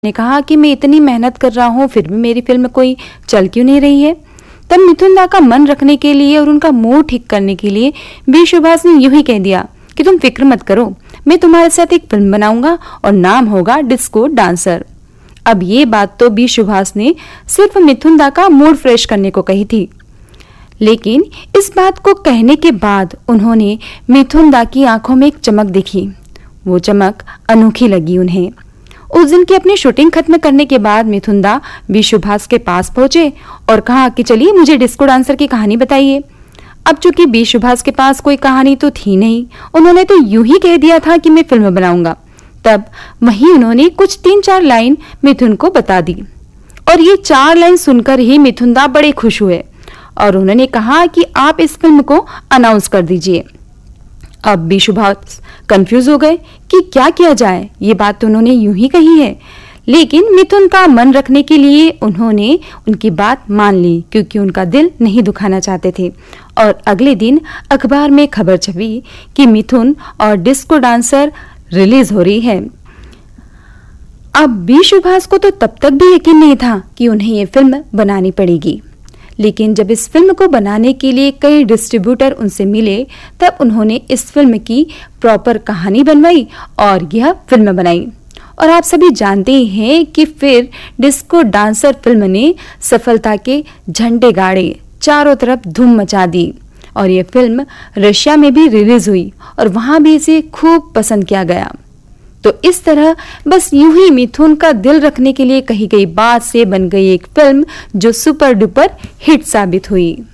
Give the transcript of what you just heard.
ने कहा कि मैं इतनी मेहनत कर रहा हूँ फिर भी मेरी फिल्म कोई चल क्यों नहीं रही है। तब मिथुन दा का मन रखने के लिए और उनका मूड ठीक करने के लिए बी सुभाष ने यूं ही कह दिया कि तुम फिक्र मत करो, मैं तुम्हारे साथ एक फिल्म बनाऊंगा और नाम होगा डिस्को डांसर। अब ये बात तो बी सुभाष ने सिर्फ मिथुन दा का मूड फ्रेश करने को कही थी, लेकिन इस बात को कहने के बाद उन्होंने मिथुन दा की आंखों में एक चमक देखी। वो चमक अनोखी लगी उन्हें। उस दिन की अपनी शूटिंग खत्म करने के बाद मिथुन दा बी सुभाष के पास पहुंचे और कहा कि चलिए मुझे डिस्को डांसर की कहानी बताइए। अब चूंकि बी सुभाष के पास कोई कहानी तो थी नहीं, उन्होंने तो यूं ही कह दिया था कि मैं फिल्म बनाऊंगा। तब वहीं उन्होंने कुछ 3-4 लाइन मिथुन को बता दी और ये 4 लाइन सुनकर ही मिथुन दा बड़े खुश हुए और उन्होंने कहा कि आप इस फिल्म को अनाउंस कर दीजिए। अब बी सुभाष कंफ्यूज हो गए कि क्या किया जाए। ये बात तो उन्होंने यूं ही कही है, लेकिन मिथुन का मन रखने के लिए उन्होंने उनकी बात मान ली क्योंकि उनका दिल नहीं दुखाना चाहते थे। और अगले दिन अखबार में खबर छपी कि मिथुन और डिस्को डांसर रिलीज हो रही है। अब बी सुभाष को तो तब तक भी यकीन नहीं था कि उन्हें ये फिल्म बनानी पड़ेगी, लेकिन जब इस फिल्म को बनाने के लिए कई डिस्ट्रीब्यूटर उनसे मिले तब उन्होंने इस फिल्म की प्रॉपर कहानी बनवाई और यह फिल्म बनाई। और आप सभी जानते हैं कि फिर डिस्को डांसर फिल्म ने सफलता के झंडे गाड़े, चारों तरफ धूम मचा दी और ये फिल्म रशिया में भी रिलीज हुई और वहां भी इसे खूब पसंद किया गया। तो इस तरह बस यूं ही मिथुन का दिल रखने के लिए कही गई बात से बन गई एक फिल्म जो सुपर डुपर हिट साबित हुई।